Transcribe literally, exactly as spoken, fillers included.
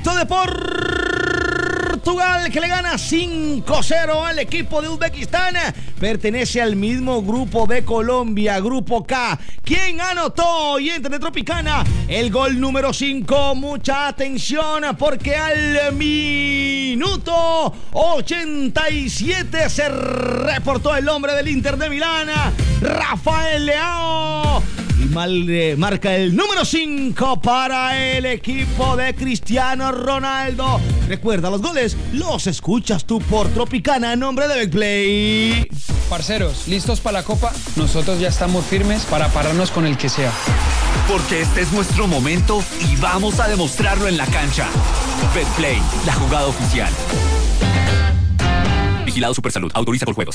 momento de Portugal, que le gana cinco cero al equipo de Uzbekistán. Pertenece al mismo grupo de Colombia, Grupo K. ¿Quién anotó? Y entre de Tropicana el gol número cinco. Mucha atención, porque al minuto ochenta y siete se reportó el hombre del Inter de Milán, Rafael Leao. Y mal, eh, marca el número cinco para el equipo de Cristiano Ronaldo. Recuerda, los goles los escuchas tú por Tropicana en nombre de Betplay. Parceros, ¿listos para la Copa? Nosotros ya estamos firmes para pararnos con el que sea. Porque este es nuestro momento y vamos a demostrarlo en la cancha. Betplay, la jugada oficial. Vigilado Supersalud, autoriza con juegos.